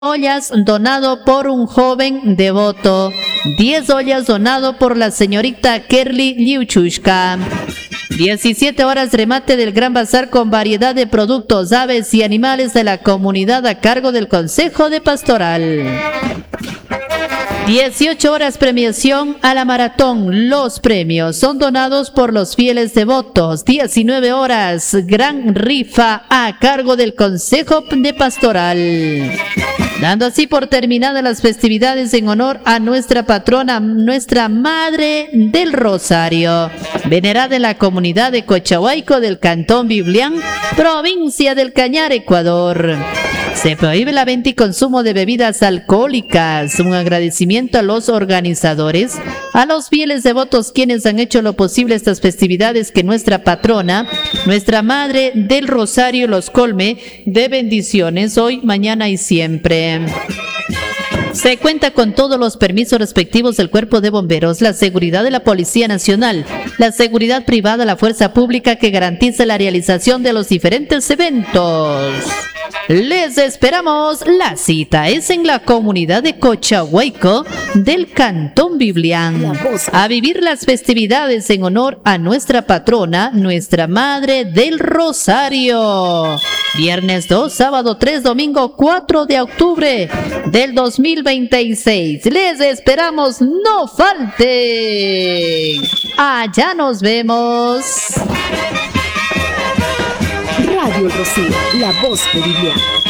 ollas donado por un joven devoto. 10 ollas donado por la señorita Kerly Liuchushka. 17 horas remate del Gran Bazar con variedad de productos, aves y animales de la comunidad a cargo del Consejo de Pastoral. 18 horas premiación a la maratón. Los premios son donados por los fieles devotos. 19 horas gran rifa a cargo del Consejo de Pastoral. Dando así por terminadas las festividades en honor a nuestra patrona, nuestra Madre del Rosario, venerada en la comunidad de Cochahuayco del Cantón Biblián, provincia del Cañar, Ecuador. Se prohíbe la venta y consumo de bebidas alcohólicas. Un agradecimiento a los organizadores, a los fieles devotos quienes han hecho lo posible estas festividades, que nuestra patrona, nuestra Madre del Rosario, los colme de bendiciones hoy, mañana y siempre. Se cuenta con todos los permisos respectivos del Cuerpo de Bomberos, la seguridad de la Policía Nacional, la seguridad privada, la fuerza pública que garantiza la realización de los diferentes eventos. Les esperamos. La cita es en la comunidad de Cochahuayco del Cantón Biblián, a vivir las festividades en honor a nuestra patrona, nuestra Madre del Rosario. Viernes 2, sábado 3, domingo 4 de octubre del 2026. Les esperamos, no falten. Allá nos vemos. Radio El Rocío, la voz de Viviana.